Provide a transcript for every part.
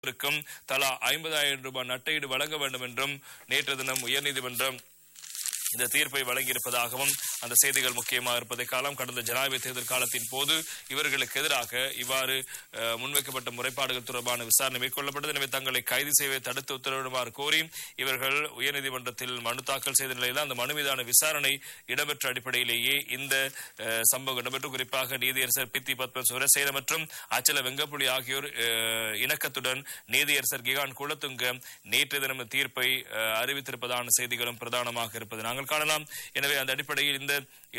இருக்கும் தலா 50,000 ரூபாய் நட்டஈடு வழங்க வேண்டும் என்றும் நேற்று தினம் உயர்நீதிமன்றம் இந்த தீர்ப்பை வழங்கியிருப்பதாகவும் அந்த செய்திகள் முக்கியமாக இருப்பதை காலம். கடந்த ஜனாதிபதி தேர்தல் காலத்தின் போது இவர்களுக்கு எதிராக இவ்வாறு முன்வைக்கப்பட்ட முறைப்பாடுகள் தொடர்பான விசாரணை மேற்கொள்ளப்பட்டது. எனவே தங்களை கைது செய்வதை தடுத்து உத்தரவிடுமாறு கோரி இவர்கள் உயர்நீதிமன்றத்தில் மனு தாக்கல் செய்த நிலையில் அந்த மனு மீதான விசாரணை இடம்பெற்ற அடிப்படையிலேயே இந்த சம்பவம் இடம்பெற்று குறிப்பாக நீதியரசர் பித்தி பத்ம சுரசேன மற்றும் அச்சல வெங்கப்புலி ஆகியோர் இணக்கத்துடன் நீதியரசர் கிகான் குலத்துங்க நேற்று தினம் தீர்ப்பை அறிவித்திருப்பதான செய்திகளும் பிரதானமாக இருப்பது நாங்கள் காணலாம். எனவே அந்த அடிப்படையில் இந்த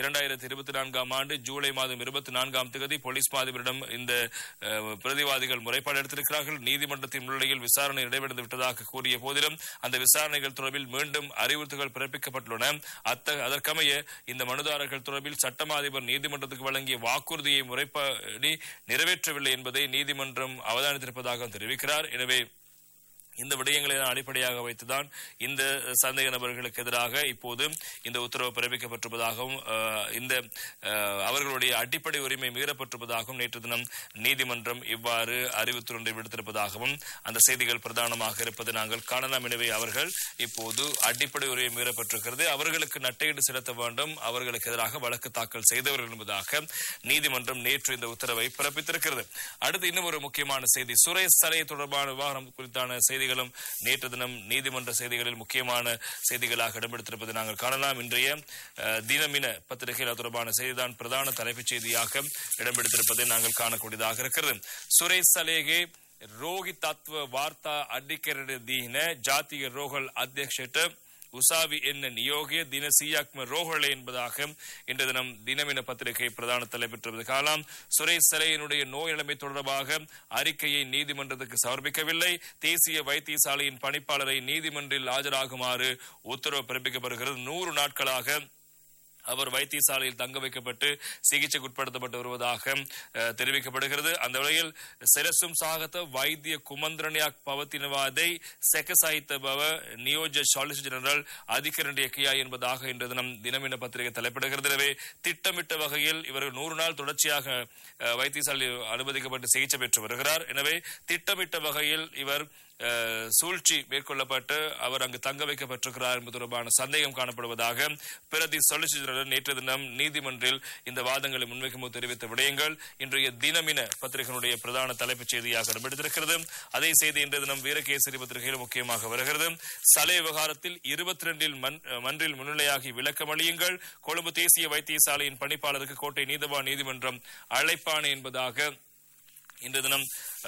2024 ஆண்டு ஜூலை மாதம் 24ஆம் தேதி போலீஸ் மாதிபரிடம் இந்த பிரதிவாதிகள் முறைப்பாடு எடுத்திருக்கிறார்கள். நீதிமன்றத்தின் முன்னிலையில் விசாரணை நடைபெற்று விட்டதாக கூறிய போதிலும் அந்த விசாரணைகள் தொடர்பில் மீண்டும் அறிவுறுத்தல்கள் பிறப்பிக்கப்பட்டுள்ளன. அதற்கமைய இந்த மனுதாரர்கள் தொடர்பில் சட்டமா அதிபர் நீதிமன்றத்துக்கு வழங்கிய வாக்குறுதியை முறைப்படி நிறைவேற்றவில்லை என்பதை நீதிமன்றம் அவதானித்திருப்பதாக தெரிவிக்கிறார். எனவே இந்த விடயங்களை அடிப்படையாக வைத்துதான் இந்த சந்தேக நபர்களுக்கு எதிராக இப்போது இந்த உத்தரவு பிறப்பிக்கப்பட்டிருப்பதாகவும் இந்த அவர்களுடைய அடிப்படை உரிமை மீறப்பட்டிருப்பதாகவும் நேற்று தினம் நீதிமன்றம் இவ்வாறு அறிவித்துறை விடுத்திருப்பதாகவும் அந்த செய்திகள் பிரதானமாக இருப்பது நாங்கள் காணலாம். எனவே அவர்கள் இப்போது அடிப்படை உரிமை மீறப்பட்டிருக்கிறது, அவர்களுக்கு நட்டஈடு செலுத்த வேண்டும், அவர்களுக்கு எதிராக வழக்கு தாக்கல் செய்தவர்கள் என்பதாக நீதிமன்றம் நேற்று இந்த உத்தரவை பிறப்பித்திருக்கிறது. அடுத்து இன்னும் ஒரு முக்கியமான செய்தி, சுரேஷ் சலை தொடர்பான விவகாரம் குறித்தான செய்திகளும் நேற்று தினம் நீதிமன்ற செய்திகளில் முக்கியமான செய்திகளாக இடம்பெடுத்திருப்பதை நாங்கள் காணலாம். இன்றைய தினமின பத்திரிகையில் தொடர்பான செய்திதான் பிரதான தலைப்புச் செய்தியாக இடம்பெடுத்திருப்பதை நாங்கள் காணக்கூடியதாக இருக்கிறது. சுரேஷ் சலேகே ரோகி தத்துவ வார்த்தா அடிக்கரடு தீன ஜாத்திய ரோகல் அத்தியட்ச உசாவி என்ன நியோகிய தின சியாக்ம ரோஹளே என்பதாக இன்று தினம் தினமின பத்திரிகை பிரதான தலைப்பெற்றது காலம். சுரேஷ் சலையினுடைய நோய் நிலைமை தொடர்பாக அறிக்கையை நீதிமன்றத்துக்கு சமர்ப்பிக்கவில்லை. தேசிய வைத்தியசாலையின் பணிப்பாளரை நீதிமன்றில் ஆஜராகுமாறு உத்தரவு பிறப்பிக்கப்படுகிறது. 100 நாட்களாக அவர் வைத்தியசாலையில் தங்க வைக்கப்பட்டு சிகிச்சைக்கு உட்படுத்தப்பட்டு வருவதாக தெரிவிக்கப்படுகிறது. அந்த வகையில் செரசும் சாகத்த வைத்திய குமந்திரனியாக் பவத்தினவாதை செகசாயித்த பவ நியோஜ சாலிசிட்டர் ஜெனரல் அதிகரண்டிய கியா என்பதாக இன்று தினம் தினமின பத்திரிகை தலைப்பிடுகிறது. எனவே திட்டமிட்ட வகையில் இவர்கள் 100 நாள் தொடர்ச்சியாக வைத்தியசாலையில் அனுமதிக்கப்பட்டு சிகிச்சை பெற்று வருகிறார். எனவே திட்டமிட்ட வகையில் இவர் சூழ்ச்சி மேற்கொள்ளப்பட்டு அவர் அங்கு தங்க வைக்கப்பட்டிருக்கிறார் என்பது தொடர்பான சந்தேகம் காணப்படுவதாக பிரதி சொலிசிட்டர் நேற்று தினம் நீதிமன்றில் இந்த வாதங்களை முன்வைக்கும் போது தெரிவித்த விடயங்கள் இன்றைய தினமின பத்திரிகையினுடைய பிரதான தலைப்புச் செய்தியாக இடம்பெற்றிருக்கிறது. அதே செய்தி இன்றைய தினம் வீரகேசரி பத்திரிகையில் முக்கியமாக வருகிறது. சலை விவகாரத்தில் 22 மன்றில் முன்னிலையாகி விளக்கம் அளியுங்கள், கொழும்பு தேசிய வைத்தியசாலையின் பணிப்பாளருக்கு கோட்டை நீதிமன்றம் அழைப்பாணை என்பதாக இன்று தினம்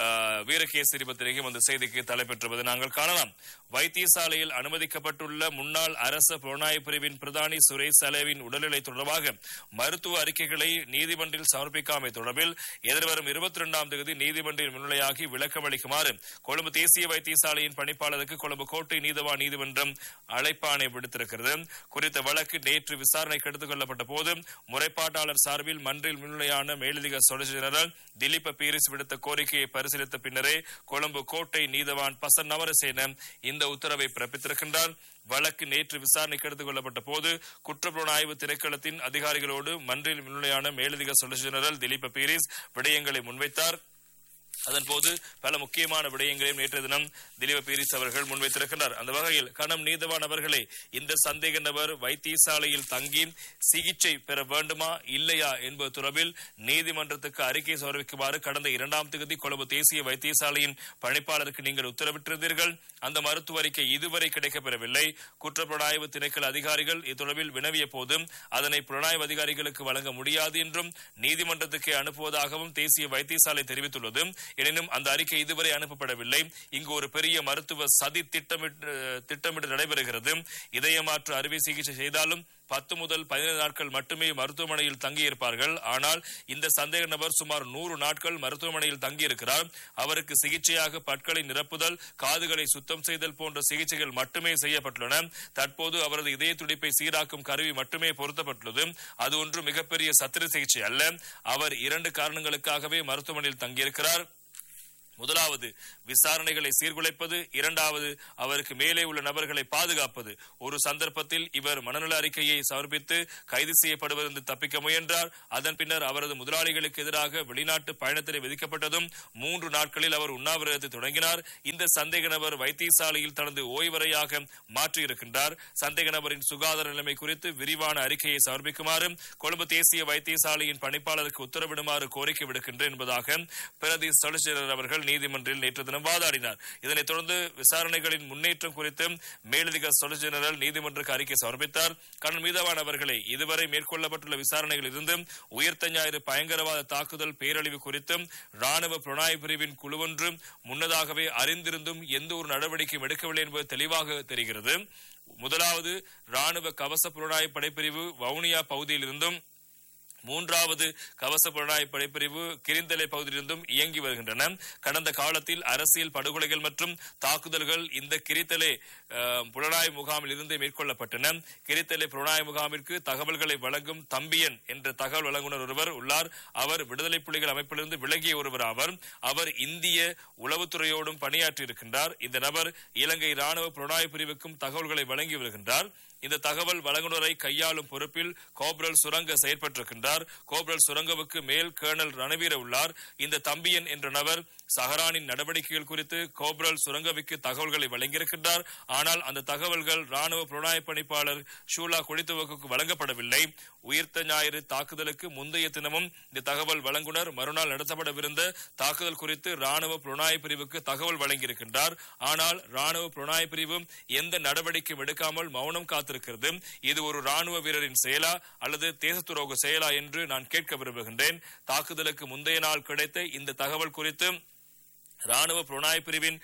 வீரகேசரி பத்திரிகை அந்த செய்திக்கு தலைப்பெற்றுவது நாங்கள் காணலாம். வைத்தியசாலையில் அனுமதிக்கப்பட்டுள்ள முன்னாள் அரச புலனாய்வு பிரிவின் பிரதானி சுரேஷ் சலேவின் உடல்நிலை தொடர்பாக மருத்துவ அறிக்கைகளை நீதிமன்றில் சமர்ப்பிக்காமை தொடர்பில் எதிர்வரும் 22ஆம் தேதி நீதிமன்றில் முன்னிலையாகி விளக்கம் அளிக்குமாறு கொழும்பு தேசிய வைத்தியசாலையின் பணிப்பாளருக்கு கொழும்பு கோட்டை நீதிமன்றம் அழைப்பாணை விடுத்திருக்கிறது. குறித்த வழக்கு நேற்று விசாரணைக்கு எடுத்துக் கொள்ளப்பட்ட போது முறைப்பாட்டாளர் சார்பில் மன்றில் முன்னிலையான மேலதிக சொலிசிட்டர் ஜெனரல் திலீப பீரிஸ் விடுத்த கோரிக்கையை பரிசீலித்த பின்னரே கொழும்பு கோட்டை நீதவான் பசன் நவரசேன இந்த உத்தரவை பிறப்பித்திருக்கின்றார். வழக்கு நேற்று விசாரணைக்கு எடுத்துக் கொள்ளப்பட்ட போது குற்றப்புலனாய்வு திணைக்களத்தின் அதிகாரிகளோடு மன்றில் முன்னிலையான மேலதிக சொலிசிட்டர் ஜெனரல் திலீப பீரிஸ் விடயங்களை முன்வைத்தார். அதன்போது பல முக்கியமான விடயங்களையும் நேற்று தினம் திலீப பீரிஸ் அவர்கள் முன்வைத்திருக்கிறார். அந்த வகையில் கணம் நீதவான் அவர்களே, இந்த சந்தேக நபர் வைத்தியசாலையில் தங்கி சிகிச்சை பெற வேண்டுமா இல்லையா என்பது தொடர்பில் நீதிமன்றத்துக்கு அறிக்கை சமர்ப்பிக்குமாறு கடந்த 2ஆம் தேதி கொழும்பு தேசிய வைத்தியசாலையின் பணிப்பாளருக்கு நீங்கள் உத்தரவிட்டிருந்தீர்கள். அந்த மருத்துவ அறிக்கை இதுவரை கிடைக்கப்பெறவில்லை. குற்றப்புலனாய்வு திணைக்கள அதிகாரிகள் இத்தொடர்பில் வினவிய போதும் அதனை புலனாய்வு அதிகாரிகளுக்கு வழங்க முடியாது என்றும் நீதிமன்றத்துக்கு அனுப்புவதாகவும் தேசிய வைத்தியசாலை தெரிவித்துள்ளது. எனினும் அந்த அறிக்கை இதுவரை அனுப்பப்படவில்லை. இங்கு ஒரு பெரிய மருத்துவ சதி திட்டமிட்டு நடைபெறுகிறது. இதயமாற்று அறுவை சிகிச்சை செய்தாலும் 10 முதல் 15 நாட்கள் மட்டுமே மருத்துவமனையில் தங்கியிருப்பார்கள். ஆனால் இந்த சந்தேக நபர் சுமார் 100 நாட்கள் மருத்துவமனையில் தங்கியிருக்கிறார். அவருக்கு சிகிச்சையாக பற்களை நிரப்புதல், காதுகளை சுத்தம் செய்தல் போன்ற சிகிச்சைகள் மட்டுமே செய்யப்பட்டுள்ளன. தற்போது அவரது இதய துடிப்பை சீராக்கும் கருவி மட்டுமே பொருத்தப்பட்டுள்ளது. அது ஒன்று மிகப்பெரிய சத்திர சிகிச்சை அல்ல. அவர் 2 காரணங்களுக்காகவே மருத்துவமனையில் தங்கியிருக்கிறார். முதலாவது விசாரணைகளை சீர்குலைப்பது, இரண்டாவது அவருக்கு மேலே உள்ள நபர்களை பாதுகாப்பது. ஒரு சந்தர்ப்பத்தில் இவர் மனநல அறிக்கையை சமர்ப்பித்து கைது செய்யப்படுவதிலிருந்து தப்பிக்க முயன்றார். அதன் பின்னர் அவரது முதலாளிகளுக்கு எதிராக வெளிநாட்டு பயணத்தினை விதிக்கப்பட்டதும் 3 நாட்களில் அவர் உண்ணாவிரதத்தை தொடங்கினார். இந்த சந்தேக நபர் வைத்தியசாலையில் தனது ஓய்வறையாக மாற்றியிருக்கின்றார். சந்தேக நபரின் சுகாதார நிலைமை குறித்து விரிவான அறிக்கையை சமர்ப்பிக்குமாறு கொழும்பு தேசிய வைத்தியசாலையின் பணிப்பாளருக்கு உத்தரவிடுமாறு கோரிக்கை விடுக்கின்றேன் என்பதாக பிரதி சொலிசிட்டர் அவர்கள் நீதிமன்றில் நேற்று தினம் வாதாடினார். இதனைத் தொடர்ந்து விசாரணைகளின் முன்னேற்றம் குறித்து மேலதிக சொலிசிட்டர் ஜெனரல் நீதிமன்றக்கு அறிக்கை சமர்ப்பித்தார். கர்னல் மீதவான் அவர்களை இதுவரை மேற்கொள்ளப்பட்டுள்ள விசாரணைகளில் இருந்து உயிர்த்த ஞாயிறு பயங்கரவாத தாக்குதல் பேரழிவு குறித்தும் ராணுவ புலனாய்வு பிரிவின் குழுவொன்று முன்னதாகவே அறிந்திருந்தும் எந்த ஒரு நடவடிக்கையும் எடுக்கவில்லை என்பது தெளிவாக தெரிகிறது. முதலாவது ராணுவ கவச புலனாய்வு படைப்பிரிவு வவுனியா பகுதியில் இருந்தும், மூன்றாவது கவச புலனாய்வு படைப்பிரிவு கிரிந்தலை பகுதியிலிருந்தும் இயங்கி வருகின்றன. கடந்த காலத்தில் அரசியல் படுகொலைகள் மற்றும் தாக்குதல்கள் இந்த கிரித்தலை புலனாய்வு முகாமில் இருந்து மேற்கொள்ளப்பட்டன. கிரித்தலை புலனாய்வு முகாமிற்கு தகவல்களை வழங்கும் தம்பியன் என்ற தகவல் வழங்குனர் ஒருவர் உள்ளார். அவர் விடுதலை புலிகள் அமைப்பிலிருந்து விலகிய ஒருவர் ஆவர். அவர் இந்திய உளவுத்துறையோடும் பணியாற்றியிருக்கின்றார். இந்த நபர் இலங்கை ராணுவ புலனாய்வு பிரிவுக்கும் தகவல்களை வழங்கி வருகின்றார். இந்த தகவல் வழங்குனரை கையாளும் பொறுப்பில் கோப்ரல் சுரங்க செயற்பட்டிருக்கின்றார். கோப்ரல் சுரங்கவுக்கு மேல் கர்னல் ரணவீர உள்ளார். இந்த தம்பியன் என்ற நபர் சஹரானின் நடவடிக்கைகள் குறித்து கோப்ரல் சுரங்கவுக்கு தகவல்களை வழங்கியிருக்கின்றார். ஆனால் அந்த தகவல்கள் ராணுவ புலனாய்வு பணிப்பாளர் ஷூலா கொடித்துவக்கு வழங்கப்படவில்லை. உயிர்த்த ஞாயிறு தாக்குதலுக்கு முந்தைய தினமும் இந்த தகவல் வழங்குனர் மறுநாள் நடத்தப்படவிருந்த தாக்குதல் குறித்து ராணுவ புலனாய்வு பிரிவுக்கு தகவல் வழங்கியிருக்கின்றார். ஆனால் ராணுவ புலனாய்வு பிரிவு எந்த நடவடிக்கையும் எடுக்காமல் மௌனம் காத்திருக்கிறது. இது ஒரு ராணுவ வீரரின் செயலா அல்லது தேச துரோக செயலா என்று நான் கேட்க விரும்புகின்றேன். தாக்குதலுக்கு முந்தைய நாள் கிடைத்த இந்த தகவல் குறித்து ராணுவ புலனாய்வு பிரிவின்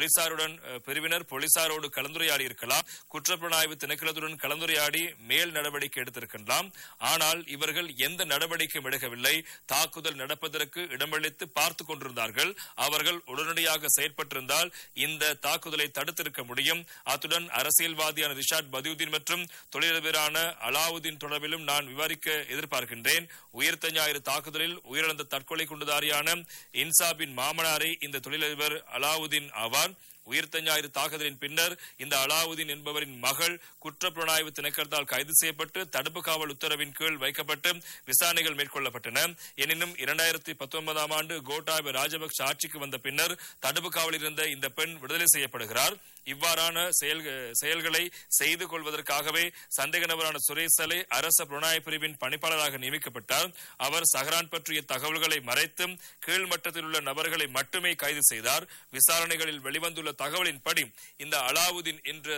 பிரிவினர் போலீசாரோடு கலந்துரையாடி இருக்கலாம். குற்றப்புலனாய்வு திணைக்களத்துடன் கலந்துரையாடி மேல் நடவடிக்கை எடுத்திருக்கலாம். ஆனால் இவர்கள் எந்த நடவடிக்கையும் எடுக்கவில்லை. தாக்குதல் நடப்பதற்கு இடமளித்து பார்த்துக் கொண்டிருந்தார்கள். அவர்கள் உடனடியாக செயற்பட்டிருந்தால் இந்த தாக்குதலை தடுத்திருக்க முடியும். அத்துடன் அரசியல்வாதியான ரிஷாட் பதியுதீன் மற்றும் தொழிலதிபரான அலாவுதீன் தொடர்பிலும் நான் விவரிக்க எதிர்பார்க்கின்றேன். உயிர்த்த ஞாயிறு தாக்குதலில் உயிரிழந்த தற்கொலை குண்டுதாரியான இன்சாபின் மாமனாரை இந்த தொழிலதிபர் அலாவுதீன் ஆவார். உயிர்த்த ஞாயிறு தாக்குதலின் பின்னர் இந்த அலாவுதீன் என்பவரின் மகள் குற்றப்புலனாய்வு திணைக்களத்தால் கைது செய்யப்பட்டு தடுப்பு காவல் உத்தரவின் கீழ் வைக்கப்பட்டு விசாரணைகள் மேற்கொள்ளப்பட்டன. எனினும் 2019 ஆண்டு கோட்டாபய ராஜபக்ஷ ஆட்சிக்கு வந்த பின்னர் தடுப்பு காவலில் இருந்த இந்த பெண் விடுதலை செய்யப்படுகிறார். இவ்வாறான செயல்களை செய்து கொள்வதற்காகவே சந்தேக நபரான சுரேஷ் சலே அரச புலனாய்வு பிரிவின் பணிப்பாளராக நியமிக்கப்பட்டார். அவர் சஹரான் பற்றிய தகவல்களை மறைத்தும் கீழ்மட்டத்தில் உள்ள நபர்களை மட்டுமே கைது செய்தார். விசாரணைகளில் வெளிவந்துள்ள தகவலின்படி இந்த அலாவுதீன் என்ற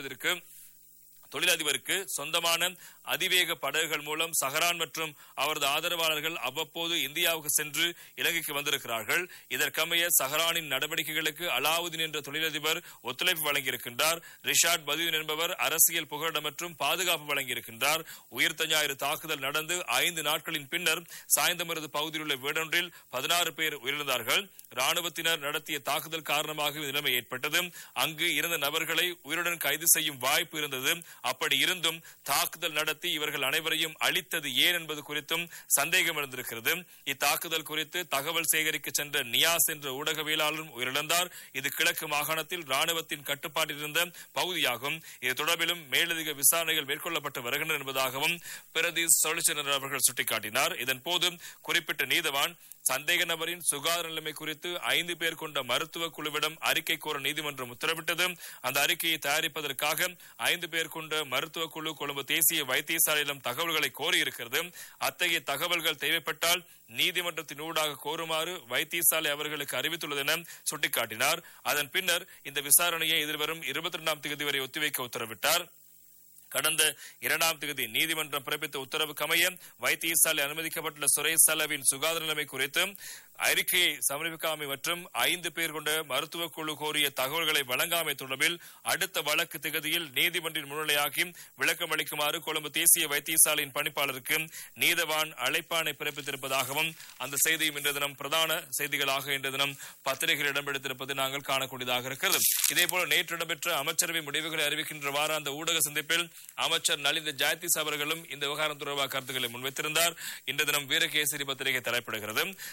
தொழிலதிபருக்கு சொந்தமான அதிவேக படகுகள் மூலம் சஹரான் மற்றும் அவரது ஆதரவாளர்கள் அவ்வப்போது இந்தியாவுக்கு சென்று இலங்கைக்கு வந்திருக்கிறார்கள். இதற்கமைய சஹரானின் நடவடிக்கைகளுக்கு அலாவுதீன் என்ற தொழிலதிபர் ஒத்துழைப்பு வழங்கியிருக்கின்றார். ரிஷாட் பதியுதீன் என்பவர் அரசியல் புகலிடம் மற்றும் பாதுகாப்பு வழங்கியிருக்கின்றார். உயிர்த்த ஞாயிறு தாக்குதல் நடந்து 5 நாட்களின் பின்னர் சாய்ந்தமருது பகுதியில் உள்ள வீடொன்றில் 16 பேர் உயிரிழந்தார்கள். ராணுவத்தினர் நடத்திய தாக்குதல் காரணமாக நிலைமை ஏற்பட்டது. அங்கு இருந்த நபர்களை உயிருடன் கைது செய்யும் வாய்ப்பு இருந்தது. அப்படி இருந்தும் தாக்குதல் நடத்தி இவர்கள் அனைவரையும் அழித்தது ஏன் என்பது குறித்தும் சந்தேகம் இருந்திருக்கிறது. இத்தாக்குதல் குறித்து தகவல் சேகரிக்க சென்ற நியாஸ் என்ற ஊடகவியலாளரும் உயிரிழந்தார். இது கிழக்கு மாகாணத்தில் ராணுவத்தின் கட்டுப்பாட்டில் இருந்த பகுதியாகும். இது தொடர்பிலும் மேலதிக விசாரணைகள் மேற்கொள்ளப்பட்டு வருகின்றன என்பதாகவும் பிரதி சொலிசிட்டர் அவர்கள் சுட்டிக்காட்டினார். இதன் போது குறிப்பிட்ட நீதவான் சந்தேக நபரின் சுகாதார நிலைமை குறித்து 5 பேர் கொண்ட மருத்துவ குழுவிடம் அறிக்கை கோர நீதிமன்றம் உத்தரவிட்டது. அந்த அறிக்கையை தயாரிப்பதற்காக 5 பேர் கொண்ட மருத்துவ குழு கொழும்பு தேசிய வைத்தியசாலையிடம் தகவல்களை கோரியிருக்கிறது. அத்தகைய தகவல்கள் தேவைப்பட்டால் நீதிமன்றத்தின் ஊடாக கோருமாறு வைத்தியசாலை அவர்களுக்கு அறிவித்துள்ளது என சுட்டிக்காட்டினார். அதன் பின்னர் இந்த விசாரணையை எதிர்வரும் 22ஆம் தேதி வரை ஒத்திவைக்க உத்தரவிட்டார். கடந்த 2ஆம் தேதி நீதிமன்றம் பிறப்பித்த உத்தரவுக்கு அமைய வைத்தியசாலை அனுமதிக்கப்பட்டுள்ள சுரேஷ் சலவின் சுகாதார நிலைமை குறித்து அறிக்கையை சமர்ப்பிக்காமை மற்றும் 5 பேர் கொண்ட மருத்துவ குழு கோரிய தகவல்களை வழங்காமை தொடர்பில் அடுத்த வழக்கு திகதியில் நீதிமன்றின் முன்னிலையாகி விளக்கம் அளிக்குமாறு கொழும்பு தேசிய வைத்தியசாலையின் பணிப்பாளருக்கு நீதவான் அழைப்பாணை பிறப்பித்திருப்பதாகவும் அந்த செய்தியும் இன்று தினம் பிரதான செய்திகளாக இன்று தினம் பத்திரிகையில் இடம்பெடுத்திருப்பது நாங்கள் காணக்கூடியதாக இருக்கிறது. இதேபோல நேற்று இடம்பெற்ற அமைச்சரவை முடிவுகளை அறிவிக்கின்ற வார அந்த ஊடக சந்திப்பில் அமைச்சர் நலிந்த ஜாயதீஸ் அவர்களும் இந்த விவகாரம் தொடர்பாக கருத்துக்களை முன்வைத்திருந்தார். இன்று தினம் வீரகேசரி பத்திரிகை தலைப்பிடுகிறது. சலைவில்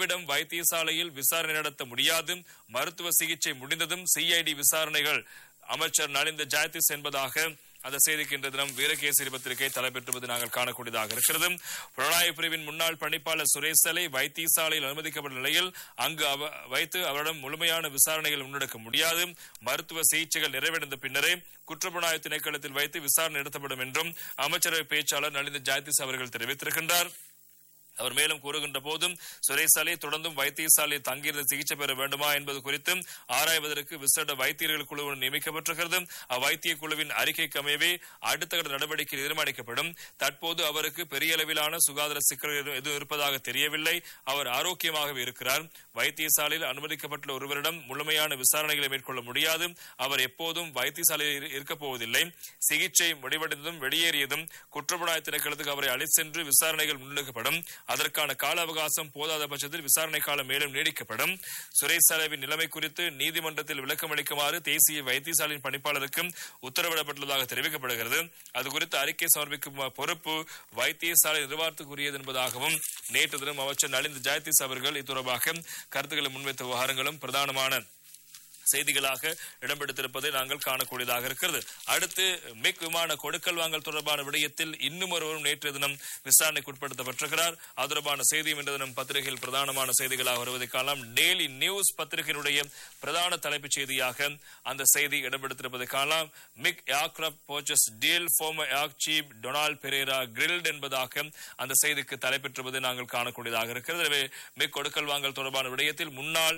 அவ்விடம் வைத்தியசாலையில் விசாரணை நடத்த முடியாது. மருத்துவ சிகிச்சை முடிந்ததும் சிஐடி விசாரணைகள் அமைச்சர் நலிந்த ஜெயதிஸ் என்பதாக அந்த செய்திக்கு இன்று தினம் வீரகேசரி பத்திரிகை தலைப்பெற்றுவது நாங்கள் காணக்கூடியதாக இருக்கிறது. புலனாய்வு பிரிவின் முன்னாள் பணிப்பாளர் சுரேஷ் சலை வைத்தியசாலையில் அனுமதிக்கப்பட்ட நிலையில் அங்கு வைத்து அவரிடம் முழுமையான விசாரணைகள் முன்னெடுக்க முடியாது. மருத்துவ சிகிச்சைகள் நிறைவடைந்த பின்னரே குற்றப்புலனாய்வு திணைக்களத்தில் வைத்து விசாரணை நடத்தப்படும் என்றும் அமைச்சரவை பேச்சாளர் நலிந்த ஜெயதிஸ் அவர்கள் தெரிவித்திருக்கின்றார். அவர் மேலும் கூறுகின்ற போதும் சுரேஷ் அலி தொடர்ந்தும் வைத்தியசாலையில் தங்கியிருந்து சிகிச்சை பெற வேண்டுமா என்பது குறித்து ஆராய்வதற்கு விசேட வைத்தியர்கள் குழு நியமிக்கப்பட்டிருக்கிறது. அவ்வைத்திய குழுவின் அறிக்கைக்கு அமையவே அடுத்த கட்ட நடவடிக்கை தீர்மானிக்கப்படும். தற்போது அவருக்கு பெரிய அளவிலான சுகாதார சிக்கல்கள் எதுவும் இருப்பதாக தெரியவில்லை. அவர் ஆரோக்கியமாகவே இருக்கிறார். வைத்தியசாலையில் அனுமதிக்கப்பட்டுள்ள ஒருவரிடம் முழுமையான விசாரணைகளை மேற்கொள்ள முடியாது. அவர் எப்போதும் வைத்தியசாலையில் இருக்கப் போவதில்லை. சிகிச்சை முடிவடைந்ததும் வெளியேறியதும் குற்றப்புலனாய்வு திணைக்களத்துக்கு அவரை அழைத்து சென்று விசாரணைகள் முன்னெடுக்கப்படும். அதற்கான கால அவகாசம் போதாத பட்சத்தில் விசாரணை காலம் மேலும் நீடிக்கப்படும். சுரேஷ் சலைவின் நிலைமை குறித்து நீதிமன்றத்தில் விளக்கம் அளிக்குமாறு தேசிய வைத்தியசாலையின் பணிப்பாளருக்கும் உத்தரவிடப்பட்டுள்ளதாக தெரிவிக்கப்படுகிறது. அது குறித்து அறிக்கை சமர்ப்பிக்கும் பொறுப்பு வைத்தியசாலை நிர்வாகத்துக்குரியது என்பதாகவும் நேற்று தினம் அமைச்சர் நலிந்த ஜெயதிஸ் அவர்கள் இத்தொடர்பாக கருத்துக்களை முன்வைத்த விவகாரங்களும் பிரதானமான செய்திகளாக இடம்பெடுத்திருப்பதை நாங்கள் காணக்கூடியதாக இருக்கிறது. அடுத்து மிக் விமான கொடுக்கல் வாங்கல் தொடர்பான விடயத்தில் இன்னும் ஒருவரும் நேற்று தினம் விசாரணைக்கு உட்படுத்தப்பட்டிருக்கிறார். அது தொடர்பான செய்தியும் இன்று தினம் பத்திரிகையில் பிரதானமான செய்திகளாக வருவதை காணலாம். டெய்லி நியூஸ் பத்திரிகையினுடைய பிரதான தலைப்புச் செய்தியாக அந்த செய்தி இடம்பெடுத்திருப்பதை காணலாம். மிக் aircraft purchase deal farmer air chief Donald Perera grilled என்பதாக அந்த செய்திக்கு தலைப்பெற்றுவதை நாங்கள் காணக்கூடியதாக இருக்கிறது. எனவே மிக் கொடுக்கல் வாங்கல் தொடர்பான விடயத்தில் முன்னாள்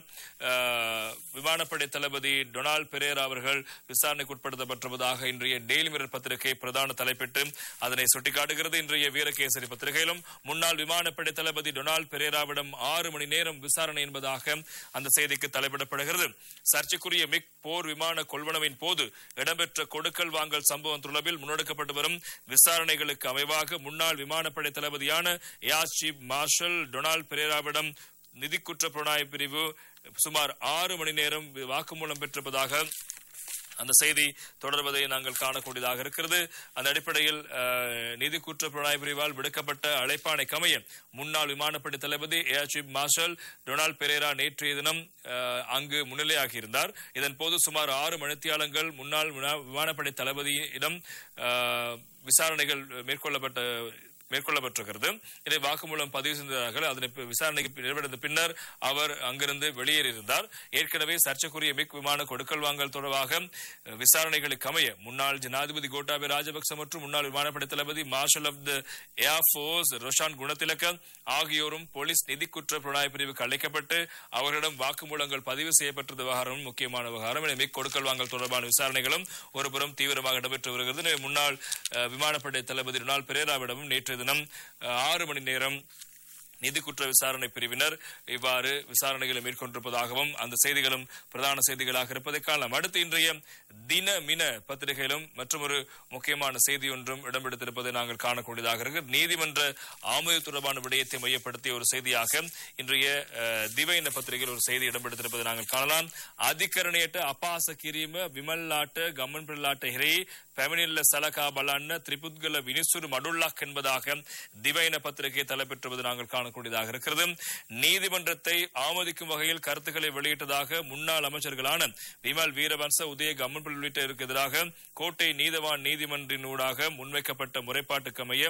விமானப்படை தளபதி டொனால்ட் பெரேரா அவர்கள் விசாரணைக்கு உட்படுத்தப்பட்டிருப்பதாக இன்றைய டெய்லி மிரர் பத்திரிகை பிரதான தலைப்பிட்டு அதனை சுட்டிக்காட்டுகிறது. இன்றைய வீரகேசரி பத்திரிகையிலும் முன்னாள் விமானப்படை தளபதி டொனால்ட் பெரேராவிடம் 6 மணி நேரம் விசாரணை என்பதாக அந்த செய்திக்கு தலைப்பிடப்படுகிறது. சர்ச்சைக்குரிய மிக் போர் விமான கொள்வனவின் போது இடம்பெற்ற கொடுக்கல் வாங்கல் சம்பவம் தொடர்பில் முன்னெடுக்கப்பட்டு வரும் விசாரணைகளுக்கு அமைவாக முன்னாள் விமானப்படை தளபதியான ஏர் சீஃப் மார்ஷல் டொனால்ட் பெரேராவிடம் நிதி குற்ற புலனாய்வு பிரிவு சுமார் 6 மணி நேரம் வாக்குமூலம் பெற்றிருப்பதாக அந்த செய்தி தொடர்வதை நாங்கள் காணக்கூடியதாக இருக்கிறது. அந்த அடிப்படையில் நிதி குற்ற புலனாய்வு பிரிவால் விடுக்கப்பட்ட அழைப்பாணைக்கு அமைய முன்னாள் விமானப்படை தளபதி air chief marshal Donald Perera நேற்றைய தினம் அங்கு முன்னிலையாகியிருந்தார். இதன் போது சுமார் 6 மணித்தியாலங்கள் முன்னாள் விமானப்படை தளபதியிடம் விசாரணைகள் மேற்கொள்ளப்பட்டிருக்கிறது. இதை வாக்குமூலம் பதிவு செய்தார்கள். அதனை விசாரணைக்கு நிறைவடைந்த பின்னர் அவர் அங்கிருந்து வெளியேறியிருந்தார். ஏற்கனவே சர்ச்சைக்குரிய மிக் விமான கொடுக்கல் வாங்கல் தொடர்பாக விசாரணைகளுக்கு அமைய முன்னாள் ஜனாதிபதி கோட்டாபய ராஜபக்ச மற்றும் முன்னாள் விமானப்படை தளபதி marshal of the air force Roshan Gunathilaka ஆகியோரும் போலீஸ் நிதி குற்ற புலனாய்வு பிரிவுக்கு அழைக்கப்பட்டு அவர்களிடம் வாக்குமூலங்கள் பதிவு செய்யப்பட்டது விவகாரம் முக்கியமான விவகாரம். மிக் கொடுக்கல் வாங்கல் தொடர்பான விசாரணைகளும் ஒருபுறம் தீவிரமாக இடம்பெற்று வருகிறது. முன்னாள் விமானப்படை தளபதி டொனால்ட் பெரேராவிடமும் நேற்று தினம் 6 மணி நேரம் நிதி குற்ற விசாரணை பிரிவினர் இவ்வாறு விசாரணைகளை மேற்கொண்டிருப்பதாகவும் அந்த செய்திகளும் பிரதான செய்திகளாக இருப்பதை காணலாம். அடுத்து இன்றைய தினமின பத்திரிகையிலும் மற்றொரு முக்கியமான செய்தி ஒன்றும் இடம்பெடுத்திருப்பதை நாங்கள் காணக்கூடியதாக இருக்கு. நீதிமன்ற ஆமோத தொடர்பான விடயத்தை மையப்படுத்திய ஒரு செய்தியாக இன்றைய திவைன பத்திரிகையில் ஒரு செய்தி இடம்பெடுத்திருப்பதை நாங்கள் காணலாம். அதிகரணයට අපාස කිරීම විමල්ලාට ගමන් පිරලාට හිරේ පැමිණිල්ල සලකා බලන්න ත්‍රිපුද්ගල විනිසුරු මඩුල්ලක් என்பதாக திவைன பத்திரிகை தலைப்பெற்றுவது நாங்கள் காணக்கூடியதாக இருக்கிறது. நீதிமன்றத்தை ஆமோதிக்கும் வகையில் கருத்துக்களை வெளியிட்டதாக முன்னாள் அமைச்சர்களான விமல் வீரவன்ச உதய கம்மன் உள்ளிட்டோருக்கு எதிராக கோட்டை நீதவான் நீதிமன்றினூடாக முன்வைக்கப்பட்ட முறைப்பாட்டுக்கு அமைய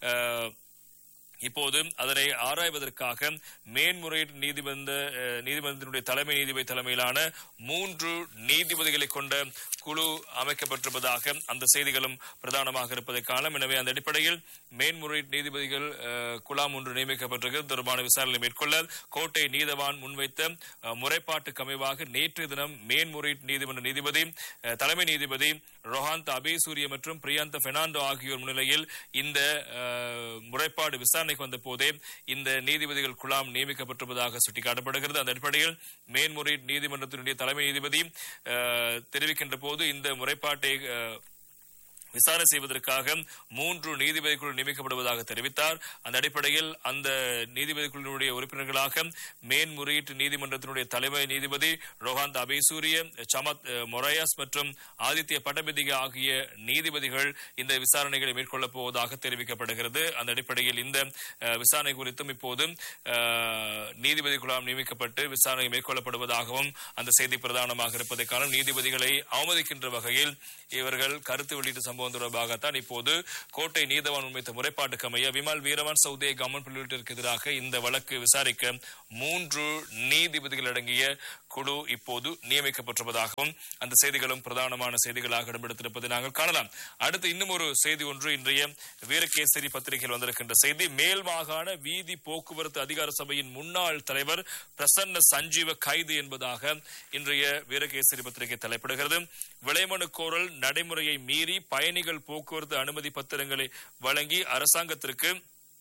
இப்போது அதனை ஆராய்வதற்காக மேன்முறையீட்டு நீதிமன்றத்தினுடைய தலைமை நீதிபதி தலைமையிலான 3 நீதிபதிகளை கொண்ட குழு அமைக்கப்பட்டிருப்பதாக அந்த செய்திகளும் பிரதானமாக இருப்பதை காணலாம். எனவே அந்த அடிப்படையில் மேன்முறையீட்டு நீதிபதிகள் குழாம் ஒன்று நியமிக்கப்பட்டிருக்கிறது. தொடர்பான விசாரணை மேற்கொள்ள கோட்டை நீதவான் முன்வைத்த முறைப்பாட்டுக்கு அமைவாக நேற்று தினம் மேன்முறையீட்டு நீதிமன்ற நீதிபதி தலைமை நீதிபதி ரோஹாந்த் அபேசூரிய மற்றும் பிரியாந்த பெர்னாண்டோ ஆகியோர் முன்னிலையில் இந்த முறைப்பாடு விசாரணைக்கு வந்த போதே இந்த நீதிபதிகள் குழாம் நியமிக்கப்பட்டிருப்பதாக சுட்டிக்காட்டப்படுகிறது. அந்த அடிப்படையில் மேன்முறையீட்டு நீதிமன்றத்தினுடைய தலைமை நீதிபதி தெரிவிக்கின்ற போது இந்த முறைப்பாட்டை விசாரணை செய்வதற்காக 3 நீதிபதிகள் நியமிக்கப்படுவதாக தெரிவித்தார். அந்த அடிப்படையில் அந்த நீதிபதிகளுடைய உறுப்பினர்களாக மேன்முறையீட்டு நீதிமன்றத்தினுடைய தலைமை நீதிபதி ரோஹாந்த் அபேசூரிய, சமத் மொரையாஸ் மற்றும் ஆதித்ய பட்டபிதிக ஆகிய நீதிபதிகள் இந்த விசாரணைகளை மேற்கொள்ளப் போவதாக தெரிவிக்கப்படுகிறது. அந்த அடிப்படையில் இந்த விசாரணை குறித்தும் இப்போது நீதிபதி குழாம் நியமிக்கப்பட்டு விசாரணை மேற்கொள்ளப்படுவதாகவும் அந்த செய்தி பிரதானமாக இருப்பதை காரணம் நீதிபதிகளை அவமதிக்கின்ற வகையில் இவர்கள் கருத்து வெளியிட்ட சம்பவம் தொடர்பாகத்தான் இப்போது கோட்டை நீதவான் முன்வைத்த முறைப்பாட்டுக்கு அமைய விமல் வீரவன், சௌதே கமன் உள்ளிட்டோருக்கு எதிராக இந்த வழக்கு விசாரிக்க 3 நீதிபதிகள் அடங்கிய குழு இப்போது நியமிக்கப்பட்டிருப்பதாகவும் அந்த செய்திகளும் பிரதானமான செய்திகளாக இடம்பெடுத்திருப்பதை நாங்கள் காணலாம். அடுத்து இன்னும் ஒரு செய்தி ஒன்று இன்றைய வீரகேசரி பத்திரிகையில் வந்திருக்கின்ற செய்தி. மேல் மாகாண வீதி போக்குவரத்து அதிகார சபையின் முன்னாள் தலைவர் பிரசன்ன சஞ்சீவ கைது என்பதாக இன்றைய வீரகேசரி பத்திரிகை தலைப்பிடுகிறது. விளைமனு கோரல் நடைமுறையை மீறி பயணிகள் போக்குவரத்து அனுமதி பத்திரங்களை வழங்கி அரசாங்கத்திற்கு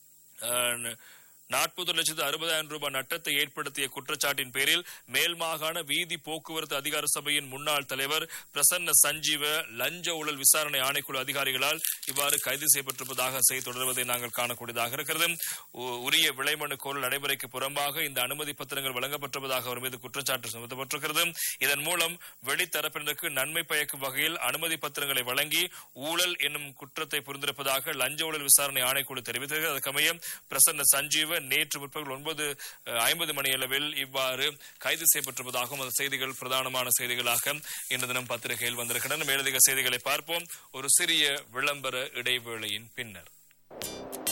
40,60,000 ரூபாய் நட்டத்தை ஏற்படுத்திய குற்றச்சாட்டின் பேரில் மேல் மாகாண வீதி போக்குவரத்து அதிகார சபையின் முன்னாள் தலைவர் பிரசன்ன சஞ்சீவ லஞ்ச ஊழல் விசாரணை ஆணைக்குழு அதிகாரிகளால் இவ்வாறு கைது செய்யப்பட்டிருப்பதாக செய்தி தொடர்வதை நாங்கள் காணக்கூடியதாக இருக்கிறது. உரிய விளைமனு கோரல் நடைமுறைக்கு புறம்பாக இந்த அனுமதி பத்திரங்கள் வழங்கப்பட்டிருப்பதாக அவர் மீது குற்றச்சாட்டு சுமத்தப்பட்டிருக்கிறது. இதன் மூலம் வெளித்தரப்பினருக்கு நன்மை பயக்கும் வகையில் அனுமதி பத்திரங்களை வழங்கி ஊழல் என்னும் குற்றத்தை புரிந்திருப்பதாக லஞ்ச ஊழல் விசாரணை ஆணைக்குழு தெரிவித்தது. அதற்கமைய பிரசன்ன சஞ்சீவ நேற்று முற்பகல் 9:50 மணியளவில் இவ்வாறு கைது செய்யப்பட்டிருப்பதாகவும் அந்த செய்திகள் பிரதானமான செய்திகளாக இன்று தினம் பத்திரிகையில் வந்திருக்கின்றன. மேலதிக செய்திகளை பார்ப்போம் ஒரு சிறிய விளம்பர இடைவேளையின் பின்னர்.